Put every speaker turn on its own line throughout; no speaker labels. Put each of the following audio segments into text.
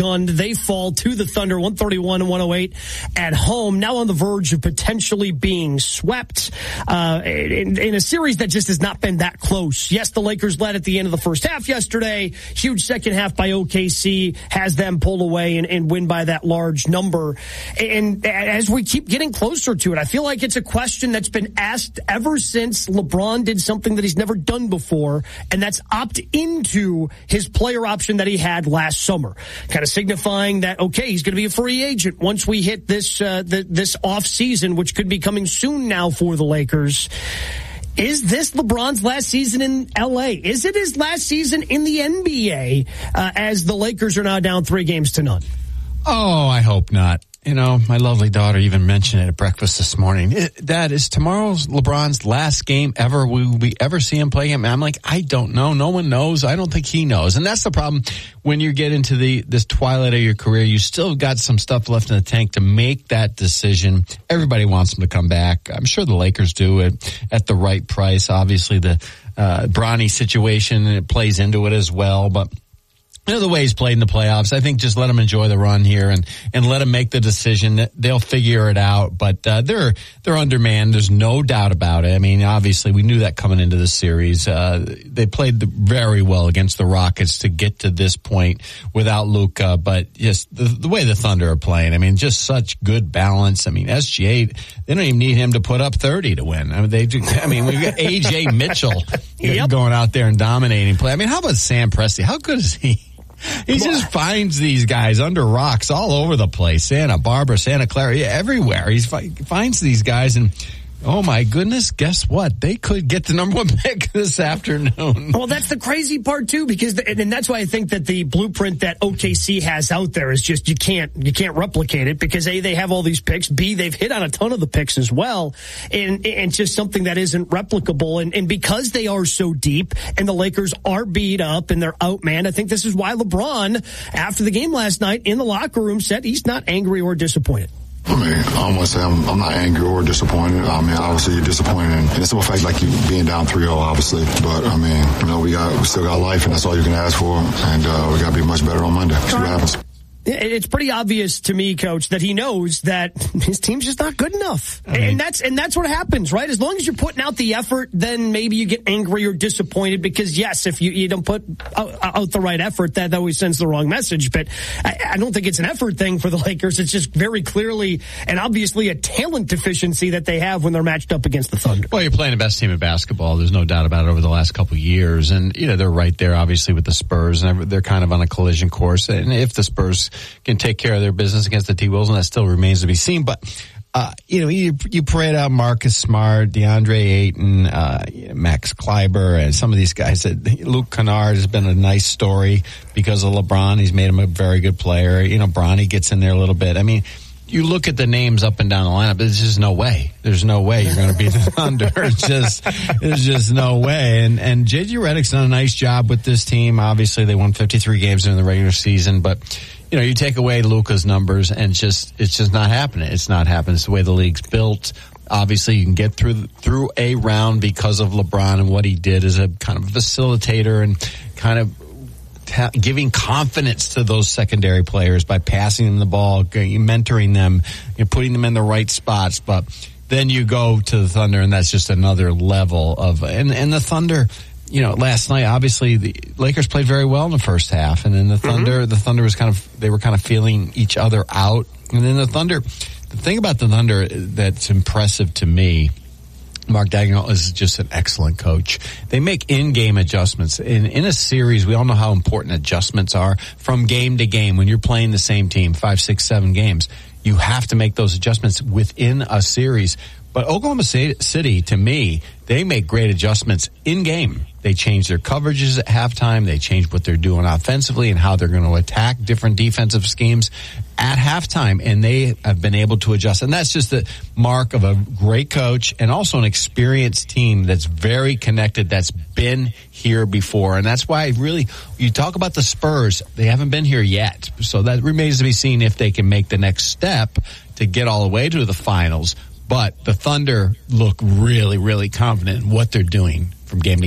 stunned. They fall to the Thunder 131-108 at home. Now on the verge of potentially being swept in a series that just has not been that close. Yes, the Lakers led at the end of the first half yesterday. Huge second half by OKC has them pull away and win by that large number. And as we keep getting closer to it, I feel like it's a question that's been asked ever since LeBron did something that he's never done before, and that's opt into his player option that he had last summer, kind of signifying that, okay, he's going to be a free agent once we hit this this off season, which could be coming soon now for the Lakers. Is this LeBron's last season in LA? Is it his last season in the NBA as the Lakers are now down 3-0?
Oh, I hope not. You know, my lovely daughter even mentioned it at breakfast this morning. Dad, is tomorrow's LeBron's last game ever? Will we ever see him play him? And I'm like, I don't know. No one knows. I don't think he knows. And that's the problem when you get into this twilight of your career. You still got some stuff left in the tank to make that decision. Everybody wants him to come back. I'm sure the Lakers do it at the right price. Obviously, the Bronny situation, it plays into it as well. But you know, the way he's played in the playoffs, I think just let him enjoy the run here and let him make the decision. They'll figure it out, but they're undermanned. There's no doubt about it. I mean, obviously, we knew that coming into the series. They played very well against the Rockets to get to this point without Luka, but just the way the Thunder are playing, I mean, just such good balance. I mean, SGA, they don't even need him to put up 30 to win. I mean, we've got AJ Mitchell going out there and dominating play. I mean, how about Sam Presti? How good is he? He just finds these guys under rocks all over the place. Santa Barbara, Santa Clara, everywhere. He finds these guys, and oh my goodness, guess what? They could get the number 1 pick this afternoon.
Well, that's the crazy part too, because and that's why I think that the blueprint that OKC has out there is just you can't replicate it, because A, they have all these picks, B, they've hit on a ton of the picks as well, and just something that isn't replicable. And because they are so deep and the Lakers are beat up and they're outmanned, I think this is why LeBron, after the game last night in the locker room, said he's not angry or disappointed.
I mean, I don't want to say I'm not angry or disappointed. I mean, obviously you're disappointed, and it's a fact like you being down 3-0, obviously. But I mean, you know, we still got life, and that's all you can ask for. And we got to be much better on Monday. See what happens.
It's pretty obvious to me, Coach, that he knows that his team's just not good enough. And that's what happens, right? As long as you're putting out the effort, then maybe you get angry or disappointed, because, yes, if you don't put out the right effort, that always sends the wrong message. But I don't think it's an effort thing for the Lakers. It's just very clearly and obviously a talent deficiency that they have when they're matched up against the Thunder.
Well, you're playing the best team in basketball. There's no doubt about it over the last couple of years. And, you know, they're right there, obviously, with the Spurs. And they're kind of on a collision course. And if the Spurs can take care of their business against the T-Wolves, and that still remains to be seen. But, you know, you parade out Marcus Smart, DeAndre Ayton, Max Kleber, and some of these guys. Luke Kennard has been a nice story because of LeBron. He's made him a very good player. You know, Bronny gets in there a little bit. I mean, you look at the names up and down the lineup, there's just no way. There's no way you're going to beat the Thunder. There's just no way. And J.J. Redick's done a nice job with this team. Obviously, they won 53 games in the regular season, but you know, you take away Luka's numbers and it's just not happening. It's not happening. It's the way the league's built. Obviously, you can get through a round because of LeBron and what he did as a kind of facilitator and kind of giving confidence to those secondary players by passing them the ball, mentoring them, putting them in the right spots. But then you go to the Thunder, and that's just another level of and the Thunder. You know, last night, obviously, the Lakers played very well in the first half, and then the Thunder was they were kind of feeling each other out. And then the thing about the Thunder that's impressive to me, Mark Daigneault is just an excellent coach. They make in-game adjustments. In a series, we all know how important adjustments are from game to game. When you're playing the same team, 5, 6, 7 games, you have to make those adjustments within a series. But Oklahoma City, to me, they make great adjustments in-game. They change their coverages at halftime. They change what they're doing offensively and how they're going to attack different defensive schemes at halftime. And they have been able to adjust. And that's just the mark of a great coach and also an experienced team that's very connected, that's been here before. And that's why you talk about the Spurs, they haven't been here yet. So that remains to be seen if they can make the next step to get all the way to the finals. But the Thunder look really, really confident in what they're doing from game to game.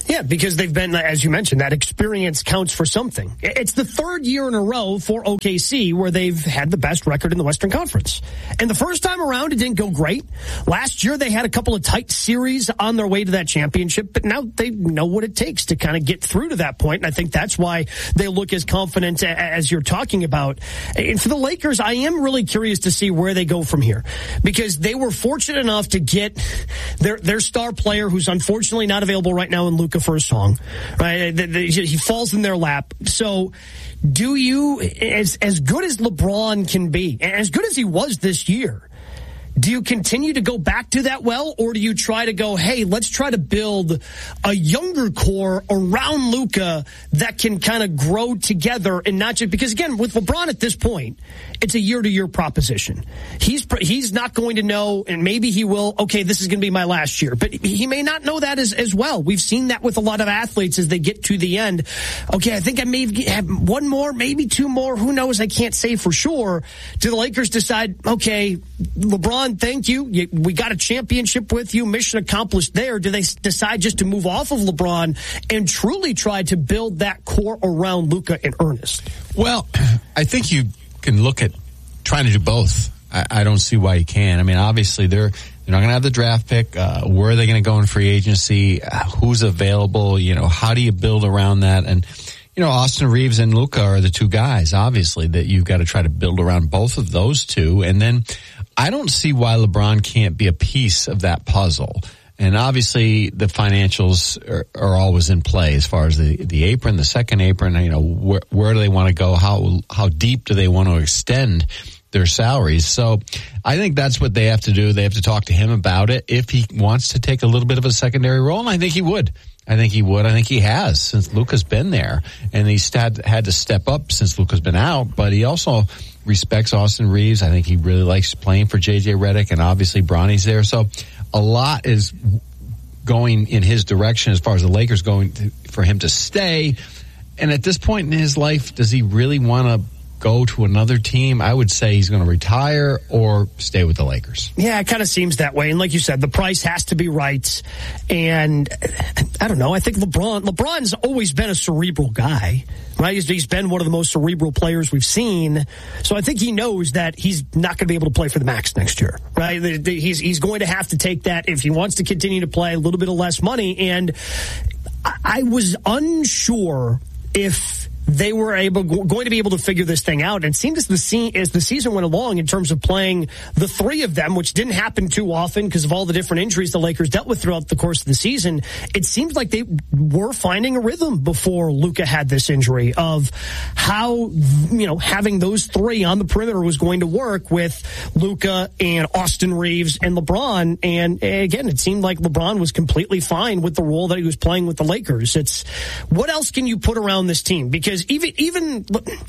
Yeah, because they've been, as you mentioned, that experience counts for something. It's the third year in a row for OKC where they've had the best record in the Western Conference. And the first time around, it didn't go great. Last year, they had a couple of tight series on their way to that championship, but now they know what it takes to kind of get through to that point. And I think that's why they look as confident as you're talking about. And for the Lakers, I am really curious to see where they go from here, because they were fortunate enough to get their star player, who's unfortunately not available right now in Luka for a song, right? He falls in their lap. So do you, as good as LeBron can be, and as good as he was this year, do you continue to go back to that well, or do you try to go, hey, let's try to build a younger core around Luka that can kind of grow together and not just, because again, with LeBron at this point, it's a year-to-year proposition. He's not going to know, and maybe he will, okay, this is going to be my last year, but he may not know that as well. We've seen that with a lot of athletes as they get to the end. Okay, I think I may have one more, maybe two more, who knows, I can't say for sure. Do the Lakers decide, okay, LeBron, thank you. We got a championship with you. Mission accomplished there. Do they decide just to move off of LeBron and truly try to build that core around Luka in earnest?
Well, I think you can look at trying to do both. I don't see why you can't. I mean, obviously, they're not going to have the draft pick. Where are they going to go in free agency? Who's available? How do you build around that? And Austin Reeves and Luka are the two guys, obviously, that you've got to try to build around both of those two. And then I don't see why LeBron can't be a piece of that puzzle. And obviously the financials are always in play as far as the apron, the second apron, where do they want to go? How deep do they want to extend their salaries? So I think that's what they have to do. They have to talk to him about it if he wants to take a little bit of a secondary role. And I think he would. I think he has, since Luka's been there, and he's had to step up since Luka's been out, but he also respects Austin Reeves. I think he really likes playing for JJ Redick, and obviously Bronny's there. So a lot is going in his direction as far as the Lakers for him to stay. And at this point in his life, does he really want to go to another team? I would say he's going to retire or stay with the Lakers.
Yeah, it kind of seems that way. And like you said, the price has to be right. And I don't know. I think LeBron's always been a cerebral guy, right? He's been one of the most cerebral players we've seen. So I think he knows that he's not going to be able to play for the max next year, right? He's going to have to take that if he wants to continue to play a little bit of less money. And I was unsure if they were going to be able to figure this thing out. And it seemed as the season went along, in terms of playing the three of them, which didn't happen too often because of all the different injuries the Lakers dealt with throughout the course of the season, it seemed like they were finding a rhythm before Luka had this injury of how, having those three on the perimeter was going to work with Luka and Austin Reeves and LeBron. And again, it seemed like LeBron was completely fine with the role that he was playing with the Lakers. It's what else can you put around this team? Because even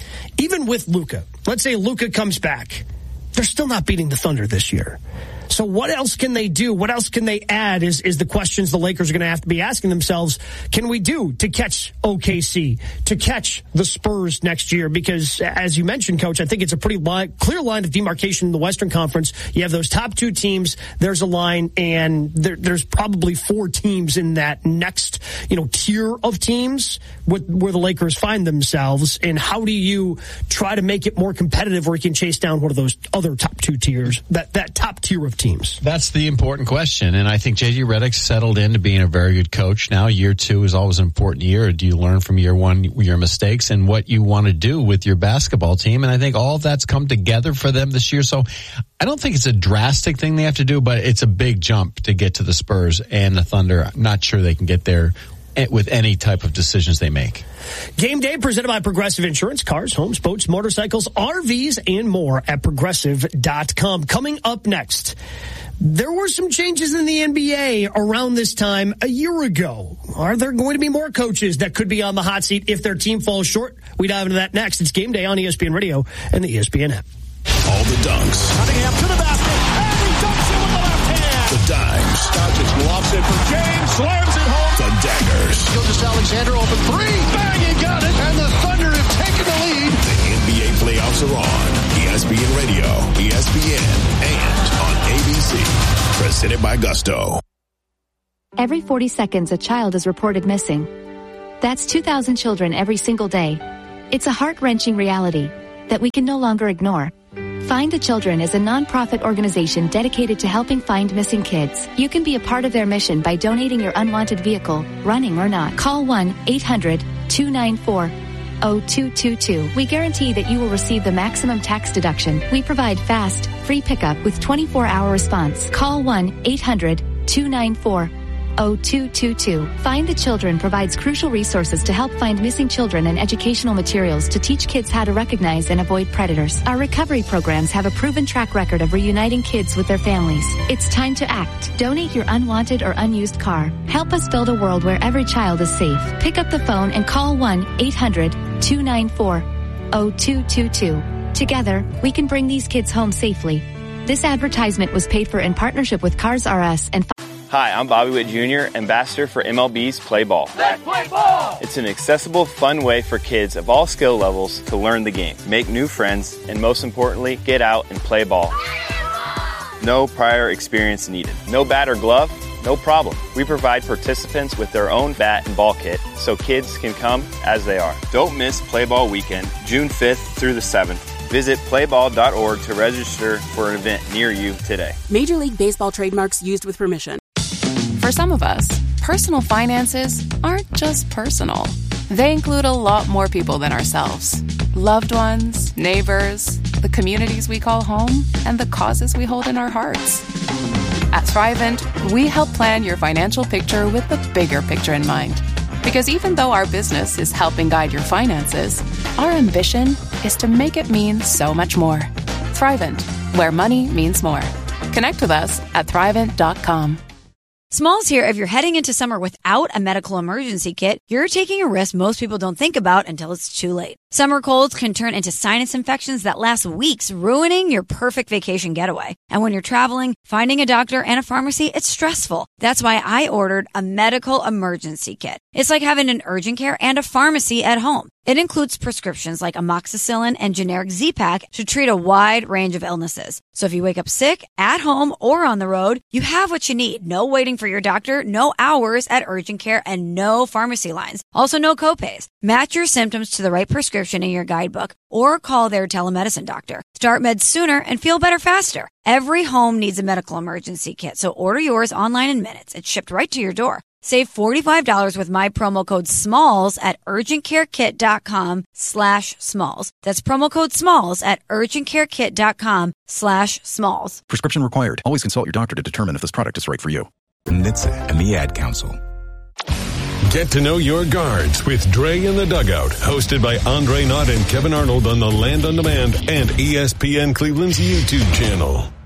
with Luka, let's say Luka comes back, they're still not beating the Thunder this year. So what else can they do? What else can they add is the questions the Lakers are going to have to be asking themselves. Can we do to catch OKC, to catch the Spurs next year? Because as you mentioned, Coach, I think it's a pretty clear line of demarcation in the Western Conference. You have those top two teams. There's a line, and there's probably four teams in that next, tier of teams where the Lakers find themselves. And how do you try to make it more competitive where you can chase down one of those other top two tiers, that top tier of teams?
That's the important question. And I think JJ Redick settled into being a very good coach. Now year two is always an important year. Do you learn from year one your mistakes and what you want to do with your basketball team? And I think all of that's come together for them this year. So I don't think it's a drastic thing they have to do, but it's a big jump to get to the Spurs and the Thunder. I'm not sure they can get there with any type of decisions they make.
Game day presented by Progressive Insurance. Cars, homes, boats, motorcycles, RVs, and more at Progressive.com. Coming up next, there were some changes in the NBA around this time a year ago. Are there going to be more coaches that could be on the hot seat if their team falls short? We dive into that next. It's Game Day on ESPN Radio and the ESPN app.
All the dunks.
Cunningham to the basket, and he dunks it with the left hand.
The dimes.
Doncic lofts it for James, slams it home.
The daggers.
Gilgeous-Alexander open three. Bang, he got it. And the Thunder have taken the lead.
The NBA playoffs are on. ESPN Radio, ESPN, and on ABC. Presented by Gusto.
Every 40 seconds, a child is reported missing. That's 2,000 children every single day. It's a heart-wrenching reality that we can no longer ignore. Find the Children is a non-profit organization dedicated to helping find missing kids. You can be a part of their mission by donating your unwanted vehicle, running or not. Call 1-800-294-0222. We guarantee that you will receive the maximum tax deduction. We provide fast, free pickup with 24-hour response. Call 1-800-294-0222. Find the Children provides crucial resources to help find missing children and educational materials to teach kids how to recognize and avoid predators. Our recovery programs have a proven track record of reuniting kids with their families. It's time to act. Donate your unwanted or unused car. Help us build a world where every child is safe. Pick up the phone and call 1-800-294-0222. Together, we can bring these kids home safely. This advertisement was paid for in partnership with Cars R Us and
Hi, I'm Bobby Witt Jr., ambassador for MLB's Play Ball. Let's play ball! It's an accessible, fun way for kids of all skill levels to learn the game, make new friends, and most importantly, get out and play ball. No prior experience needed. No bat or glove? No problem. We provide participants with their own bat and ball kit so kids can come as they are. Don't miss Play Ball Weekend, June 5th through the 7th. Visit playball.org to register for an event near you today.
Major League Baseball trademarks used with permission.
For some of us, personal finances aren't just personal. They include a lot more people than ourselves. Loved ones, neighbors, the communities we call home, and the causes we hold in our hearts. At Thrivent, we help plan your financial picture with the bigger picture in mind. Because even though our business is helping guide your finances, our ambition is to make it mean so much more. Thrivent, where money means more. Connect with us at Thrivent.com.
Smalls here. If you're heading into summer without a medical emergency kit, you're taking a risk most people don't think about until it's too late. Summer colds can turn into sinus infections that last weeks, ruining your perfect vacation getaway. And when you're traveling, finding a doctor and a pharmacy, it's stressful. That's why I ordered a medical emergency kit. It's like having an urgent care and a pharmacy at home. It includes prescriptions like amoxicillin and generic Z-Pak to treat a wide range of illnesses. So if you wake up sick, at home, or on the road, you have what you need. No waiting for your doctor, no hours at urgent care, and no pharmacy lines. Also, no copays. Match your symptoms to the right prescription in your guidebook or call their telemedicine doctor. Start meds sooner and feel better faster. Every home needs a medical emergency kit, so order yours online in minutes. It's shipped right to your door. Save $45 with my promo code SMALLS at urgentcarekit.com/smalls. That's promo code SMALLS at urgentcarekit.com/smalls.
Prescription required. Always consult your doctor to determine if this product is right for you. NHTSA and the Ad Council.
Get to know your guards with Dre in the Dugout, hosted by Andre Knott and Kevin Arnold on the Land on Demand and ESPN Cleveland's YouTube channel.